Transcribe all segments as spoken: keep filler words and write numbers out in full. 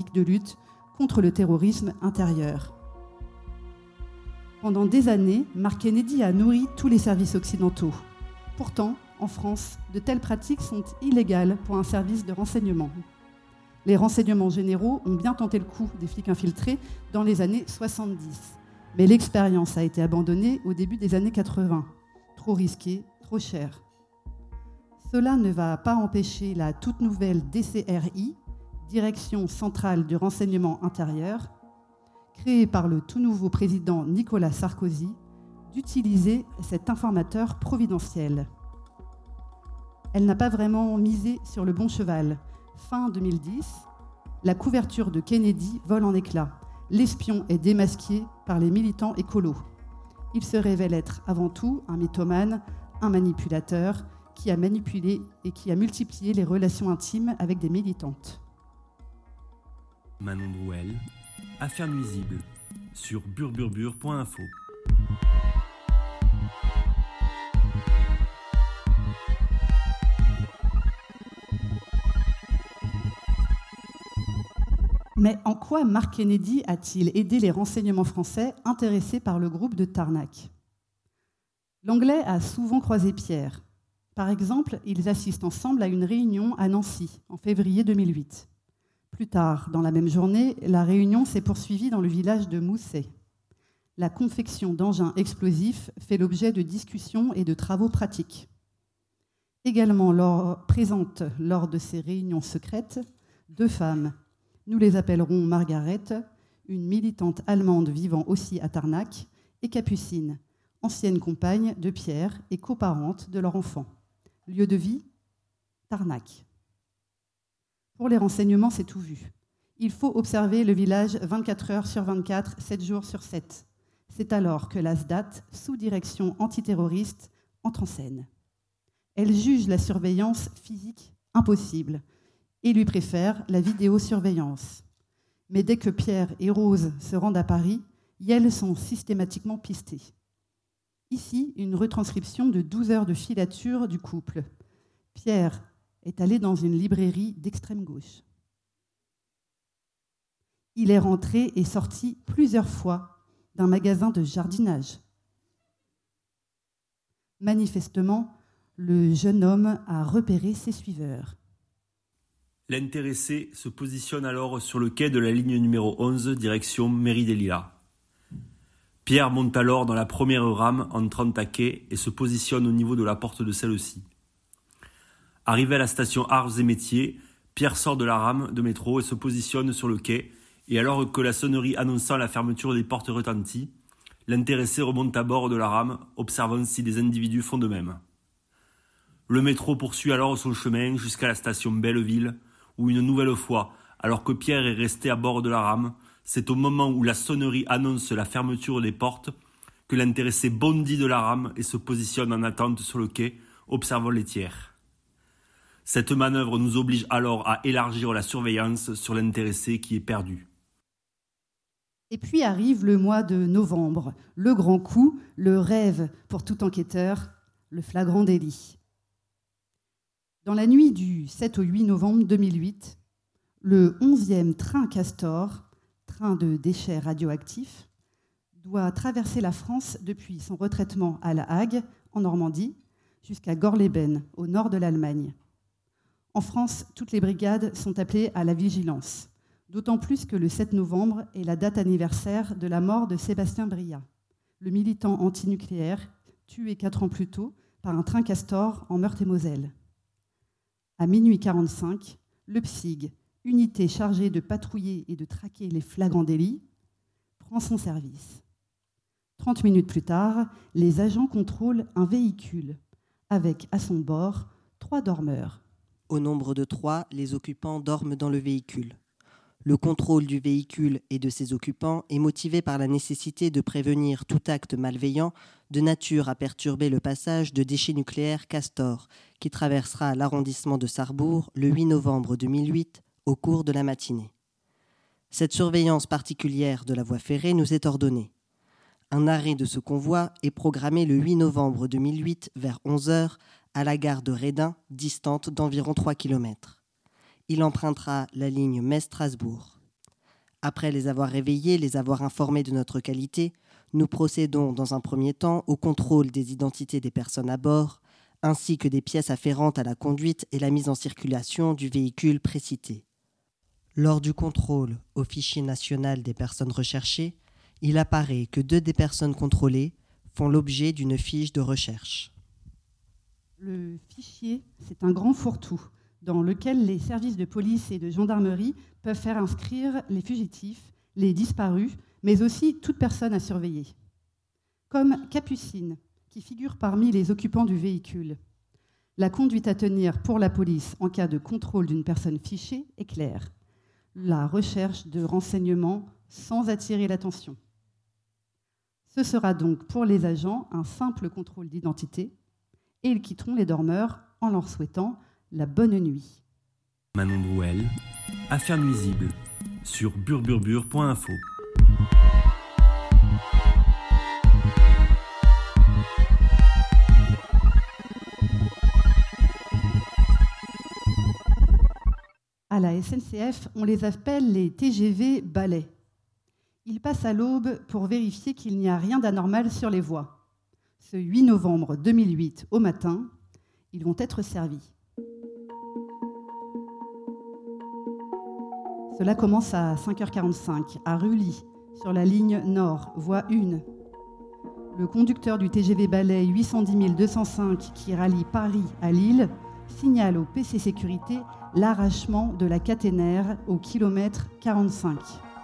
techniques de lutte contre le terrorisme intérieur. Pendant des années, Mark Kennedy a nourri tous les services occidentaux. Pourtant, en France, de telles pratiques sont illégales pour un service de renseignement. Les renseignements généraux ont bien tenté le coup des flics infiltrés dans les années soixante-dix. Mais l'expérience a été abandonnée au début des années quatre-vingts. Trop risqué, trop cher. Cela ne va pas empêcher la toute nouvelle D C R I, Direction centrale du renseignement intérieur, créée par le tout nouveau président Nicolas Sarkozy, d'utiliser cet informateur providentiel. Elle n'a pas vraiment misé sur le bon cheval. Fin deux mille dix, la couverture de Kennedy vole en éclats. L'espion est démasqué par les militants écolos. Il se révèle être avant tout un mythomane, un manipulateur qui a manipulé et qui a multiplié les relations intimes avec des militantes. Manon Drouel, Affaires nuisibles, sur burburbur point info. Mais en quoi Mark Kennedy a-t-il aidé les renseignements français intéressés par le groupe de Tarnac ? L'Anglais a souvent croisé Pierre. Par exemple, ils assistent ensemble à une réunion à Nancy, en février deux mille huit. Plus tard, dans la même journée, la réunion s'est poursuivie dans le village de Mousset. La confection d'engins explosifs fait l'objet de discussions et de travaux pratiques. Également lors, présentes lors de ces réunions secrètes, deux femmes. Nous les appellerons Margaret, une militante allemande vivant aussi à Tarnac, et Capucine, ancienne compagne de Pierre et coparente de leur enfant. Lieu de vie, Tarnac. Pour les renseignements, c'est tout vu. Il faut observer le village vingt-quatre heures sur vingt-quatre, sept jours sur sept. C'est alors que l'A S D A T, sous direction antiterroriste, entre en scène. Elle juge la surveillance physique impossible et lui préfère la vidéosurveillance. Mais dès que Pierre et Rose se rendent à Paris, elles sont systématiquement pistées. Ici, une retranscription de douze heures de filature du couple. Pierre est allé dans une librairie d'extrême gauche. Il est rentré et sorti plusieurs fois d'un magasin de jardinage. Manifestement, le jeune homme a repéré ses suiveurs. L'intéressé se positionne alors sur le quai de la ligne numéro onze, direction Mairie des Lilas. Pierre monte alors dans la première rame entrant à quai et se positionne au niveau de la porte de celle-ci. Arrivé à la station Arts et Métiers, Pierre sort de la rame de métro et se positionne sur le quai, et alors que la sonnerie annonçant la fermeture des portes retentit, l'intéressé remonte à bord de la rame, observant si des individus font de même. Le métro poursuit alors son chemin jusqu'à la station Belleville, où une nouvelle fois, alors que Pierre est resté à bord de la rame, c'est au moment où la sonnerie annonce la fermeture des portes que l'intéressé bondit de la rame et se positionne en attente sur le quai, observant les tiers. Cette manœuvre nous oblige alors à élargir la surveillance sur l'intéressé qui est perdu. Et puis arrive le mois de novembre, le grand coup, le rêve pour tout enquêteur, le flagrant délit. Dans la nuit du sept au huit novembre deux mille huit, le onzième train Castor, train de déchets radioactifs, doit traverser la France depuis son retraitement à La Hague, en Normandie, jusqu'à Gorleben, au nord de l'Allemagne. En France, toutes les brigades sont appelées à la vigilance, d'autant plus que le sept novembre est la date anniversaire de la mort de Sébastien Brillat, le militant antinucléaire tué quatre ans plus tôt par un train Castor en Meurthe-et-Moselle. À minuit quarante-cinq, le P S I G, unité chargée de patrouiller et de traquer les flagrants délits, prend son service. Trente minutes plus tard, les agents contrôlent un véhicule avec à son bord trois dormeurs. Au nombre de trois, les occupants dorment dans le véhicule. Le contrôle du véhicule et de ses occupants est motivé par la nécessité de prévenir tout acte malveillant de nature à perturber le passage de déchets nucléaires Castor, qui traversera l'arrondissement de Sarrebourg le huit novembre deux mille huit au cours de la matinée. Cette surveillance particulière de la voie ferrée nous est ordonnée. Un arrêt de ce convoi est programmé le huit novembre deux mille huit vers onze heures à la gare de Redun, distante d'environ trois kilomètres. Il empruntera la ligne Metz-Strasbourg. Après les avoir réveillés, les avoir informés de notre qualité, nous procédons dans un premier temps au contrôle des identités des personnes à bord, ainsi que des pièces afférentes à la conduite et la mise en circulation du véhicule précité. Lors du contrôle au fichier national des personnes recherchées, il apparaît que deux des personnes contrôlées font l'objet d'une fiche de recherche. Le fichier, c'est un grand fourre-tout dans lequel les services de police et de gendarmerie peuvent faire inscrire les fugitifs, les disparus, mais aussi toute personne à surveiller. Comme Capucine, qui figure parmi les occupants du véhicule. La conduite à tenir pour la police en cas de contrôle d'une personne fichée est claire. La recherche de renseignements sans attirer l'attention. Ce sera donc pour les agents un simple contrôle d'identité et ils quitteront les dormeurs en leur souhaitant la bonne nuit. Manon Drouel, Affaires nuisibles, sur burburbur point info. À la S N C F, on les appelle les T G V balais. Ils passent à l'aube pour vérifier qu'il n'y a rien d'anormal sur les voies. Ce huit novembre deux mille huit, au matin, ils vont être servis. Cela commence à cinq heures quarante-cinq, à Rully, sur la ligne Nord, voie un. Le conducteur du T G V balai huit cent dix mille deux cent cinq qui rallie Paris à Lille signale au P C Sécurité l'arrachement de la caténaire au kilomètre quarante-cinq.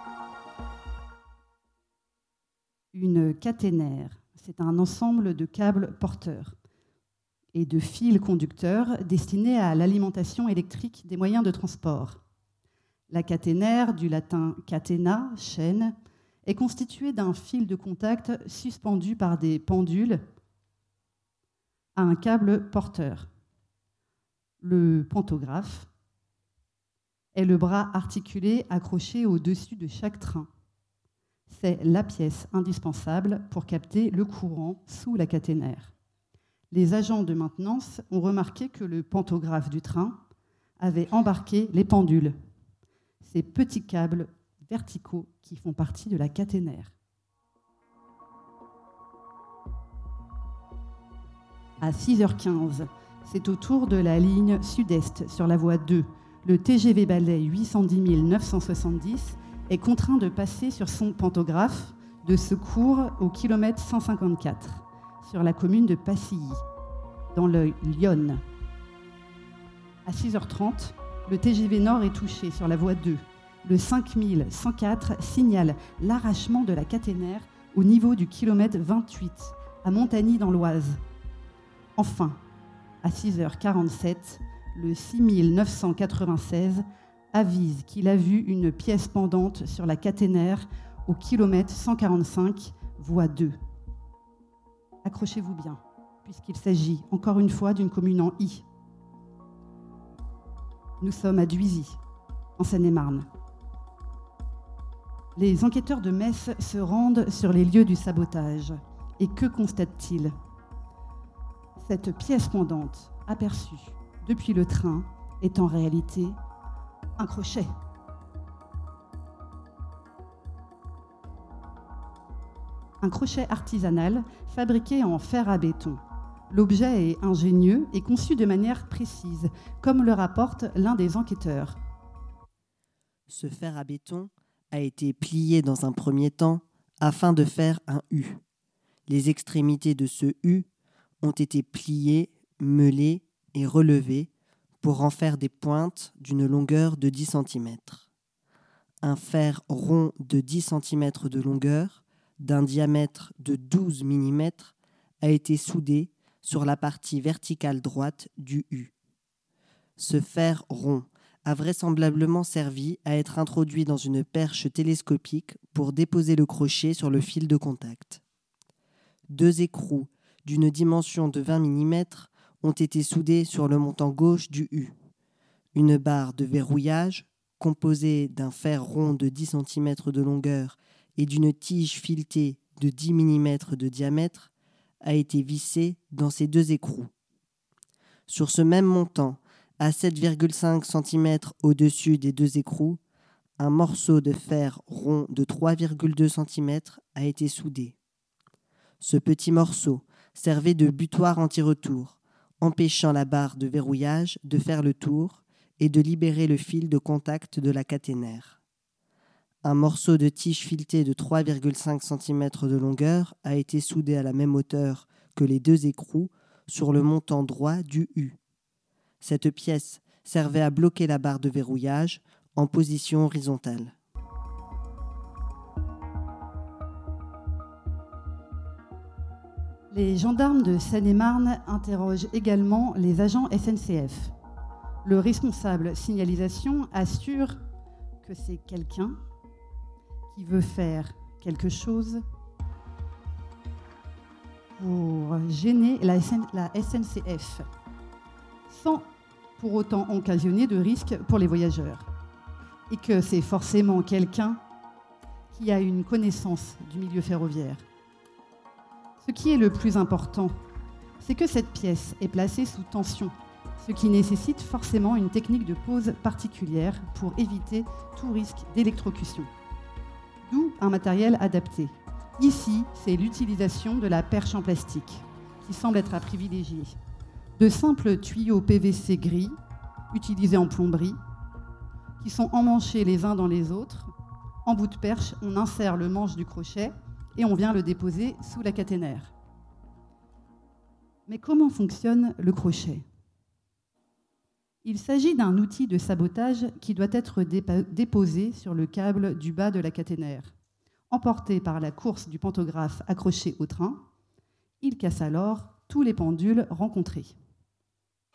Une caténaire, c'est un ensemble de câbles porteurs et de fils conducteurs destinés à l'alimentation électrique des moyens de transport. La caténaire, du latin catena, chaîne, est constituée d'un fil de contact suspendu par des pendules à un câble porteur. Le pantographe est le bras articulé accroché au-dessus de chaque train. C'est la pièce indispensable pour capter le courant sous la caténaire. Les agents de maintenance ont remarqué que le pantographe du train avait embarqué les pendules, ces petits câbles verticaux qui font partie de la caténaire. À six heures quinze, c'est au tour de la ligne sud-est sur la voie deux. Le T G V balai huit cent dix mille neuf cent soixante-dix est contraint de passer sur son pantographe de secours au kilomètre cent cinquante-quatre, sur la commune de Passilly, dans le Lyon. À six heures trente, le T G V Nord est touché sur la voie deux. Le cinq mille cent quatre signale l'arrachement de la caténaire au niveau du kilomètre vingt-huit, à Montagny dans l'Oise. Enfin, à six heures quarante-sept, le six mille neuf cent quatre-vingt-seize avise qu'il a vu une pièce pendante sur la caténaire au kilomètre cent quarante-cinq, voie deux. Accrochez-vous bien, puisqu'il s'agit encore une fois d'une commune en I. Nous sommes à Duisy, en Seine-et-Marne. Les enquêteurs de Metz se rendent sur les lieux du sabotage. Et que constatent-ils ? Cette pièce pendante, aperçue depuis le train, est en réalité un crochet. Un crochet artisanal fabriqué en fer à béton. L'objet est ingénieux et conçu de manière précise, comme le rapporte l'un des enquêteurs. Ce fer à béton a été plié dans un premier temps afin de faire un U. Les extrémités de ce U ont été pliées, meulées et relevées pour en faire des pointes d'une longueur de dix centimètres. Un fer rond de dix centimètres de longueur, d'un diamètre de douze millimètres, a été soudé sur la partie verticale droite du U. Ce fer rond a vraisemblablement servi à être introduit dans une perche télescopique pour déposer le crochet sur le fil de contact. Deux écrous d'une dimension de vingt millimètres ont été soudés sur le montant gauche du U. Une barre de verrouillage, composée d'un fer rond de dix centimètres de longueur et d'une tige filetée de dix millimètres de diamètre, a été vissée dans ces deux écrous. Sur ce même montant, à sept virgule cinq centimètres au-dessus des deux écrous, Un morceau de fer rond de trois virgule deux centimètres a été soudé. Ce petit morceau servait de butoir anti-retour, empêchant la barre de verrouillage de faire le tour et de libérer le fil de contact de la caténaire. Un morceau de tige filetée de trois virgule cinq centimètres de longueur a été soudé à la même hauteur que les deux écrous sur le montant droit du U. Cette pièce servait à bloquer la barre de verrouillage en position horizontale. Les gendarmes de Seine-et-Marne interrogent également les agents S N C F. Le responsable signalisation assure que c'est quelqu'un qui veut faire quelque chose pour gêner la S N C F, sans pour autant occasionner de risques pour les voyageurs. Et que c'est forcément quelqu'un qui a une connaissance du milieu ferroviaire. Ce qui est le plus important, c'est que cette pièce est placée sous tension, ce qui nécessite forcément une technique de pose particulière pour éviter tout risque d'électrocution. D'où un matériel adapté. Ici, c'est l'utilisation de la perche en plastique, qui semble être à privilégier. De simples tuyaux P V C gris, utilisés en plomberie, qui sont emmanchés les uns dans les autres. En bout de perche, on insère le manche du crochet et on vient le déposer sous la caténaire. Mais comment fonctionne le crochet ? Il s'agit d'un outil de sabotage qui doit être dépa- déposé sur le câble du bas de la caténaire. Emporté par la course du pantographe accroché au train, il casse alors tous les pendules rencontrés.